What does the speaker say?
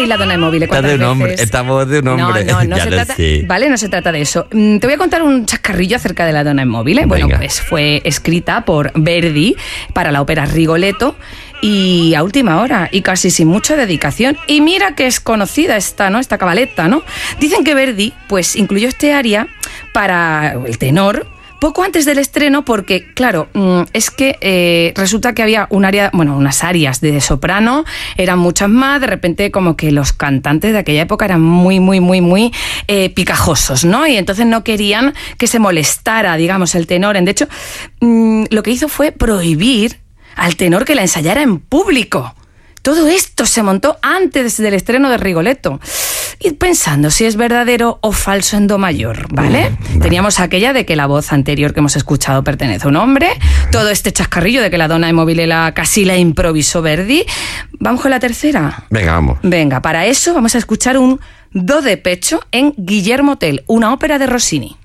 la donna mobile? Esta voz de un hombre. No ya se lo trata, sé. ¿vale? No se trata de eso. Te voy a contar un chascarrillo acerca de la donna mobile. Bueno, Venga. pues fue escrita por Verdi para la ópera Rigoletto y a última hora y casi sin mucha dedicación. Y mira que es conocida esta cabaleta, ¿no? Dicen que Verdi pues incluyó este aria para el tenor poco antes del estreno porque, claro, es que resulta que había unas arias de soprano, eran muchas más, de repente como que los cantantes de aquella época eran muy picajosos, ¿no? Y entonces no querían que se molestara, digamos, el tenor. De hecho, lo que hizo fue prohibir al tenor que la ensayara en público. Todo esto se montó antes del estreno de Rigoletto. Ir pensando si es verdadero o falso en do mayor, ¿vale? Teníamos aquella de que la voz anterior que hemos escuchado pertenece a un hombre, todo este chascarrillo de que la donna mobile casi la improvisó Verdi. ¿Vamos con la tercera? Venga, vamos. Venga, para eso vamos a escuchar un do de pecho en Guillermo Tell, una ópera de Rossini.